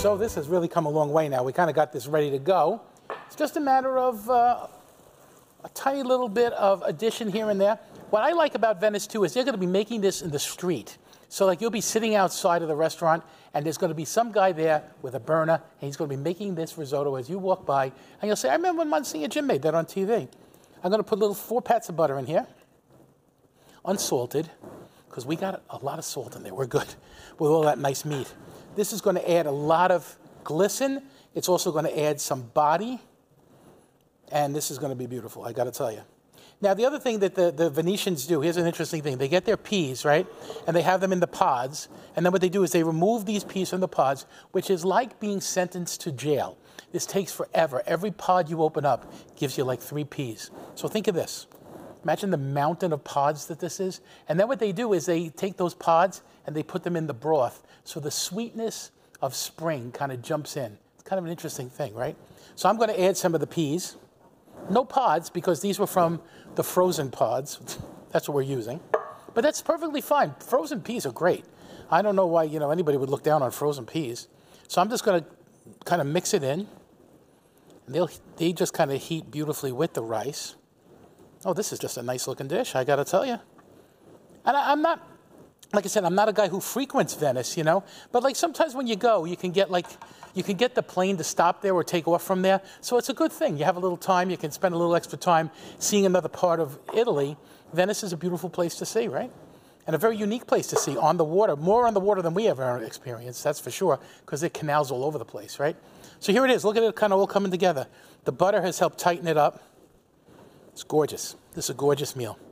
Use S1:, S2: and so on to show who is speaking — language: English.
S1: So this has really come a long way now. We kind of got this ready to go. It's just a matter of a tiny little bit of addition here and there. What I like about Venice, too, is they're going to be making this in the street. So like you'll be sitting outside of the restaurant, and there's going to be some guy there with a burner, and he's going to be making this risotto as you walk by. And you'll say, I remember when Monsignor Jim made that on TV. I'm going to put 4 pats of butter in here, unsalted, because we got a lot of salt in there. We're good with all that nice meat. This is going to add a lot of glisten. It's also going to add some body. And this is going to be beautiful, I got to tell you. Now, the other thing that the Venetians do, here's an interesting thing. They get their peas, right? And they have them in the pods. And then what they do is they remove these peas from the pods, which is like being sentenced to jail. This takes forever. Every pod you open up gives you like 3 peas. So think of this. Imagine the mountain of pods that this is. And then what they do is they take those pods and they put them in the broth. So the sweetness of spring kind of jumps in. It's kind of an interesting thing, right? So I'm going to add some of the peas. No pods, because these were from the frozen pods. That's what we're using. But that's perfectly fine. Frozen peas are great. I don't know why anybody would look down on frozen peas. So I'm just going to kind of mix it in. And they just kind of heat beautifully with the rice. Oh, this is just a nice looking dish, I got to tell you. And I'm not, like I said, I'm not a guy who frequents Venice, But like sometimes when you go, you can get the plane to stop there or take off from there. So it's a good thing. You have a little time. You can spend a little extra time seeing another part of Italy. Venice is a beautiful place to see, right? And a very unique place to see on the water. More on the water than we ever experienced, that's for sure, because there are canals all over the place, right? So here it is. Look at it kind of all coming together. The butter has helped tighten it up. It's gorgeous. This is a gorgeous meal.